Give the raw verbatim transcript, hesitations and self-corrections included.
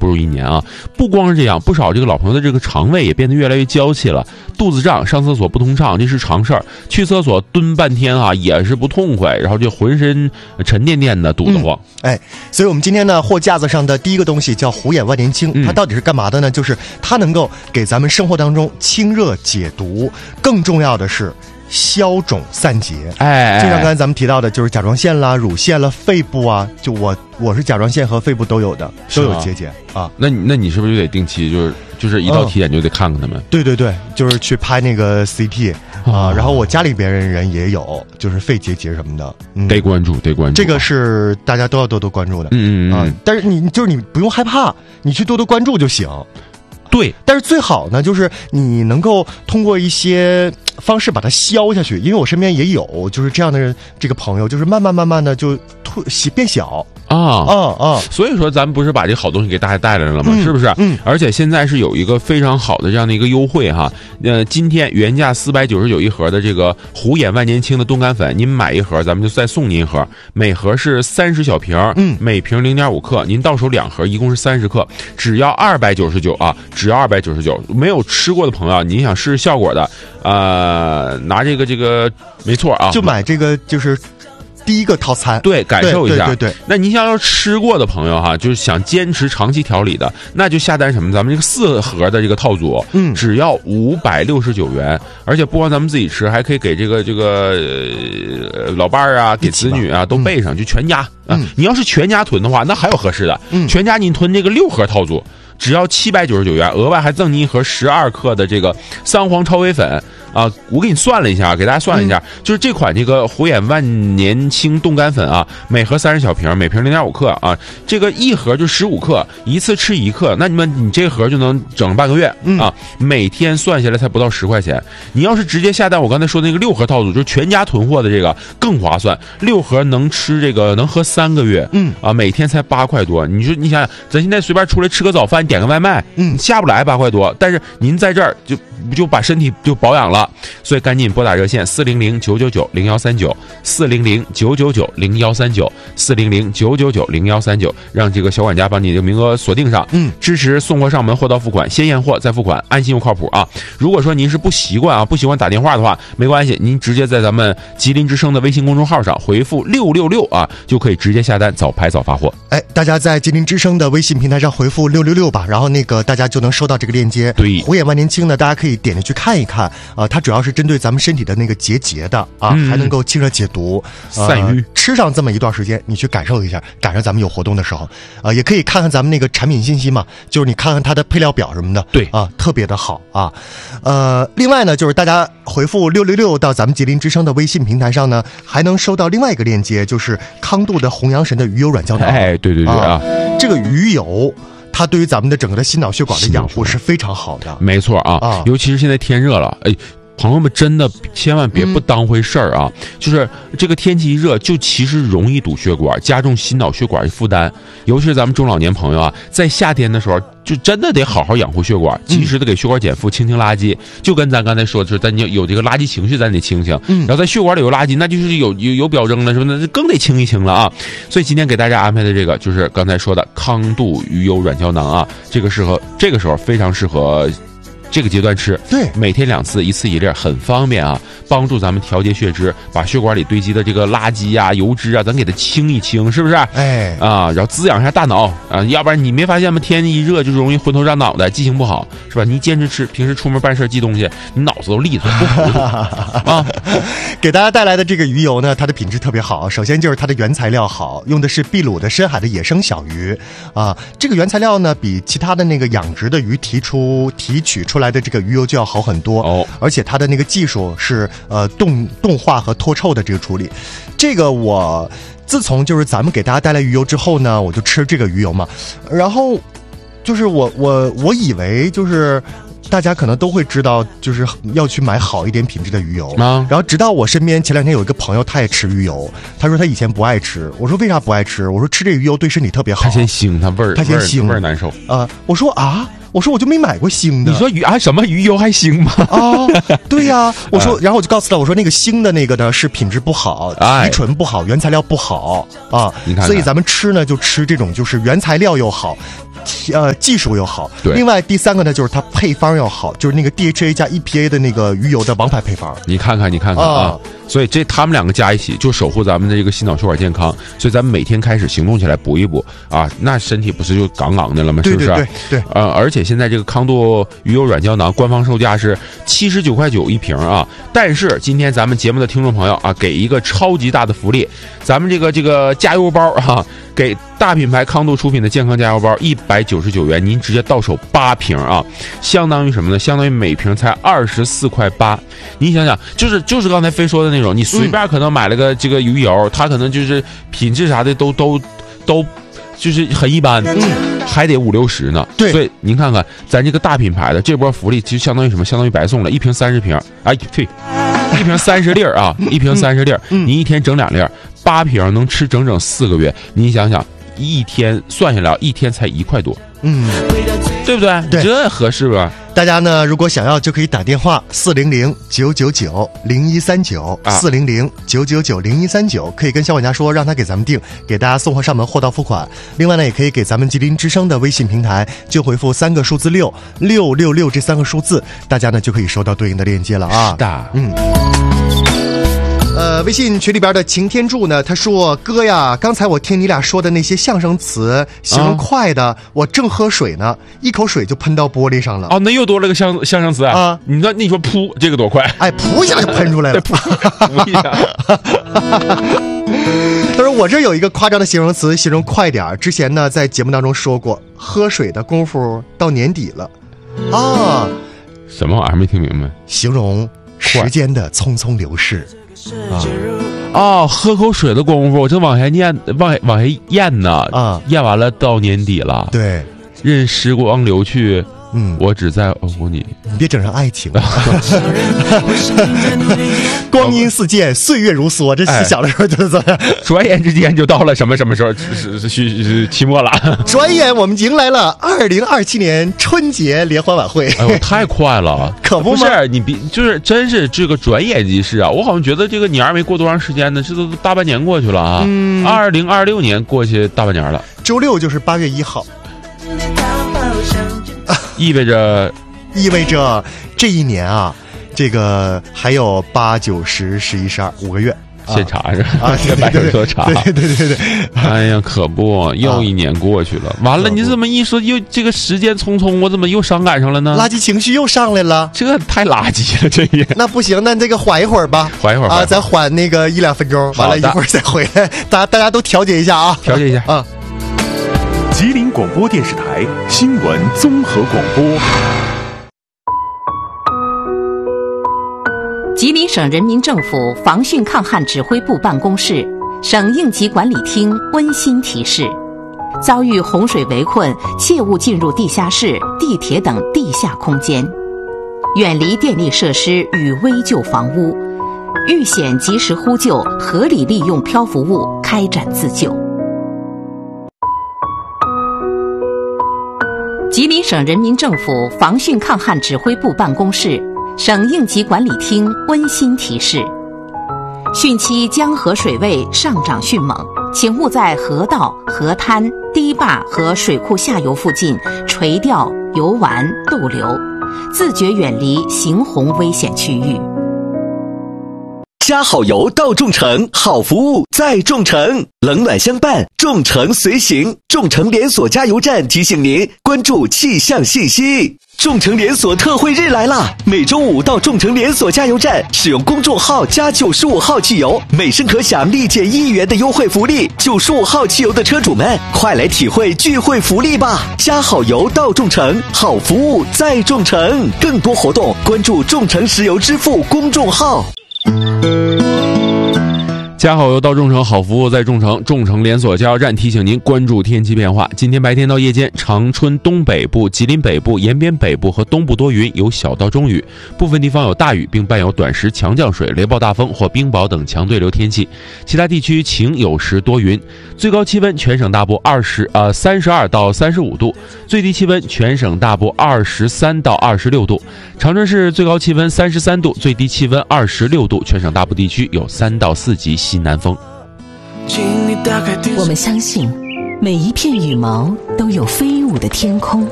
不如一年啊。不光是这样，不少这个老朋友的这个肠胃也变得越来越娇气了，肚子胀，上厕所不通畅，这是常事儿。去厕所蹲半天啊，也是不痛快，然后就浑身沉甸甸的，堵得慌。 嗯、哎，所以我们今天呢，货架子上的第一个东西叫虎眼万年青， 嗯、 它到底是干嘛的呢？就是它能够给咱们生活当中清热解毒，更重要的是消肿散结。 哎， 就像刚才咱们提到的，就是甲状腺啦、乳腺啦、肺部啊，就我我是甲状腺和肺部都有的，都有结节啊。 那你那你是不是就得定期就是就是一到体检就得看看他们？嗯、 对对对，就是去拍那个 C T 啊、哦，然后我家里边人也有，就是肺结节什么的， 嗯、得关注，得关注。 这个是大家都要多多关注的， 嗯嗯嗯、 啊。但是你就是你不用害怕，你去多多关注就行。 对， 但是最好呢，就是你能够通过一些方式把它消下去，因为我身边也有就是这样的人，这个朋友就是慢慢慢慢的就突变小。 啊啊啊！ 所以说，咱们不是把这好东西给大家带来了吗？嗯、是不是？ 嗯。 而且现在是有一个非常好的这样的一个优惠哈。呃，今天原价四百九十九一盒的这个虎眼万年青的冻干粉，您买一盒，咱们就再送您一盒，每盒是三十小瓶， 嗯， 每瓶零点五克，您到手两盒，一共是三十克，只要二百九十九啊，只要二百九十九。没有吃过的朋友，您想试试效果的，呃，拿这个这个，没错啊， 就买这个就是。第一个套餐， 对，感受一下。 对对 对, 对。 那您想要吃过的朋友哈，就是想坚持长期调理的，那就下单什么？咱们这个四盒的这个套组， 嗯， 只要五百六十九元，而且不光咱们自己吃，还可以给这个这个、呃、老伴儿啊，给子女啊都备上，嗯、就全家啊、 嗯。你要是全家囤的话，那还有合适的， 嗯， 全家您囤这个六盒套组。只要七百九十九元，额外还赠您一盒十二克的这个桑黄超微粉啊！我给你算了一下，给大家算了一下，嗯、就是这款这个虎眼万年青冻干粉啊，每盒三十小瓶，每瓶零点五克啊，这个一盒就十五克，一次吃一克，那你们你这盒就能整半个月、 嗯、 啊！每天算下来才不到十块钱。你要是直接下单，我刚才说的那个六盒套组，就是全家囤货的这个更划算，六盒能吃这个能喝三个月， 嗯啊，每天才八块多。你说你想想，咱现在随便出来吃个早饭。点个外卖， 嗯， 下不来八块多，但是您在这儿就就把身体就保养了，所以赶紧拨打热线四零零九九九零幺三九四零零九九九零幺三九四零零九九九零幺三九，让这个小管家帮你的名额锁定上， 嗯， 支持送货上门，货到付款，先验货再付款，安心又靠谱啊！如果说您是不习惯啊，不习惯打电话的话，没关系，您直接在咱们吉林之声的微信公众号上回复六六六啊，就可以直接下单，早拍早发货。 哎，大家在吉林之声的微信平台上回复六六六吧。然后那个大家就能收到这个链接。 对， 虎眼万年青呢，大家可以点进去看一看啊、呃，它主要是针对咱们身体的那个结节的啊，嗯、还能够清热解毒、 散瘀、呃。 吃上这么一段时间，你去感受一下，赶上咱们有活动的时候啊、呃，也可以看看咱们那个产品信息嘛，就是你看看它的配料表什么的， 对啊，特别的好啊。呃，另外呢，就是大家回复六六六到咱们吉林之声的微信平台上呢，还能收到另外一个链接，就是康度的红阳神的鱼油软胶囊。 哎，对对对啊， 啊这个鱼油。它对于咱们的整个的心脑血管的养护是非常好的， 没错啊，啊尤其是现在天热了，哎。朋友们真的千万别不当回事儿啊、嗯！就是这个天气一热，就其实容易堵血管，加重心脑血管负担。尤其是咱们中老年朋友啊，在夏天的时候，就真的得好好养护血管，及时的给血管减负，清清垃圾。就跟咱刚才说的，就是咱有有这个垃圾情绪，咱得清清。 嗯， 然后在血管里有垃圾，那就是有有有表征了，是不是？那更得清一清了啊！所以今天给大家安排的这个，就是刚才说的康度鱼油软胶囊啊，这个适合这个时候非常适合。这个阶段吃， 对， 每天两次，一次一粒，很方便啊，帮助咱们调节血脂，把血管里堆积的这个垃圾啊、油脂啊，咱给它清一清，是不是？ 哎， 啊，然后滋养一下大脑啊，要不然你没发现吗？天气一热就容易昏头胀脑的，记性不好，是吧？你坚持吃，平时出门办事记东西，你脑子都利索，不糊涂啊。 给大家带来的这个鱼油呢，它的品质特别好，首先就是它的原材料好，用的是秘鲁的深海的野生小鱼啊，这个原材料呢，比其他的那个养殖的鱼提出提取出来。来的这个鱼油就要好很多哦， 而且它的那个技术是呃冻冻化和脱臭的这个处理。这个我自从就是咱们给大家带来鱼油之后呢，我就吃这个鱼油嘛，然后就是我我我以为就是大家可能都会知道，就是要去买好一点品质的鱼油啊。然后直到我身边前两天有一个朋友，他也吃鱼油，他说他以前不爱吃，我说为啥不爱吃？我说吃这鱼油对身体特别好。 他先腥，他味儿， 他先腥， 味儿难受啊、 呃。我说啊。我说我就没买过腥的， 你说鱼啊什么鱼油还腥吗？ 啊，对呀、啊，我说，然后我就告诉他，我说那个腥的那个呢是品质不好，提纯不好，原材料不好啊。 你看， 所以咱们吃呢就吃这种就是原材料又好， 呃技术又好。 对。 另外第三个呢，就是它配方要好，就是那个 D H A 加 E P A 的那个鱼油的王牌配方。 你看看，你看看啊！啊所以这他们两个加一起，就守护咱们的这个心脑血管健康。所以咱们每天开始行动起来，补一补啊，那身体不是就杠杠的了吗？是不是？ 对对对对。 呃，而且现在这个康度鱼油软胶囊官方售价是七十九块九一瓶啊。但是今天咱们节目的听众朋友啊，给一个超级大的福利，咱们这个这个加油包啊，给大品牌康度出品的健康加油包一百九十九元，您直接到手八瓶啊，相当于什么呢？相当于每瓶才二十四块八。你想想，就是就是刚才飞说的那种，你随便可能买了个这个鱼油，嗯、它可能就是品质啥的都都都就是很一般，嗯，还得五六十呢。 对， 所以您看看咱这个大品牌的这波福利，其实相当于什么？相当于白送了，一瓶三十瓶，哎，对，一瓶三十粒儿啊，一瓶三十粒儿，嗯、您一天整两粒儿，八瓶能吃整整四个月。您想想，一天算下来，一天才一块多，嗯，对不对？ 对， 这合适吧？ 大家呢，如果想要，就可以打电话四零零九九九零一三九四零零九九九零一三九，可以跟小管家说，让他给咱们订，给大家送货上门，货到付款。另外呢，也可以给咱们吉林之声的微信平台，就回复三个数字六六六六这三个数字，大家呢就可以收到对应的链接了啊。 是的， 嗯。呃，微信群里边的擎天柱呢，他说：“哥呀，刚才我听你俩说的那些相声词，形容快的，啊、我正喝水呢，一口水就喷到玻璃上了。 哦，那又多了个相相声词啊！啊你那你说噗，这个多快？ 哎，噗一下就喷出来了， 噗一下。 他说我这有一个夸张的形容词，形容快点。之前呢，在节目当中说过，喝水的功夫到年底了，啊， 什么玩意儿没听明白？ 形容时间的匆匆流逝。” 啊哦，喝口水的功夫，我正往下念，往往下咽呢啊，咽完了到年底了。 对， 任时光流去， 嗯， 我只在哦乎你。 你别整成爱情了。光阴似箭，岁月如梭，这小的时候就是这样， 转眼之间就到了什么什么时候？是是是期末了。 转眼我们迎来了二零二七年春节联欢晚会。 哎呦，太快了， 可不吗？ 不是你比就是真是这个转眼即逝啊！我好像觉得这个年儿没过多长时间呢，这都大半年过去了啊。嗯，二零二六年过去大半年了。 周六就是八月一号， 意味着意味着这一年啊。这个还有八九十十一十二五个月， 先查是吧？ 啊，对对对对，查，对对对对。 哎呀，可不，又一年过去了，完了，你这么一说，又这个时间匆匆，我怎么又伤感上了呢？ 垃圾情绪又上来了， 这太垃圾了，这也。 那不行，那这个缓一会儿吧， 缓一会儿啊，咱缓那个一两分钟，完了一会儿再回来，大家大家都调节一下啊， 调节一下啊。 吉林广播电视台新闻综合广播。 吉林省人民政府防汛抗旱指挥部办公室、省应急管理厅温馨提示：遭遇洪水围困，切勿进入地下室、地铁等地下空间，远离电力设施与危旧房屋，遇险及时呼救，合理利用漂浮物开展自救。吉林省人民政府防汛抗旱指挥部办公室、省应急管理厅温馨提示：汛期江河水位上涨迅猛，请勿在河道、河滩、堤坝和水库下游附近垂钓、游玩、逗留，自觉远离行洪危险区域。 加好油到众诚，好服务在众诚，冷暖相伴，众诚随行。众诚连锁加油站提醒您关注气象信息。众诚连锁特惠日来啦！每周五到众诚连锁加油站，使用公众号加九十五号汽油，每升可享立减一元的优惠福利。九十五号汽油的车主们，快来体会聚会福利吧！加好油到众诚，好服务在众诚。更多活动关注众诚石油支付公众号。 加好油到众诚，好服务在众诚。众诚连锁加油站提醒您关注天气变化。今天白天到夜间，长春东北部、吉林北部、延边北部和东部多云，有小到中雨，部分地方有大雨，并伴有短时强降水、雷暴大风或冰雹等强对流天气。其他地区晴有时多云。最高气温全省大部二十呃三十二到三十五度，最低气温全省大部二十三到二十六度。长春市最高气温三十三度，最低气温二十六度，全省大部地区有三到四级西南风。 我们相信每一片羽毛都有飞舞的天空。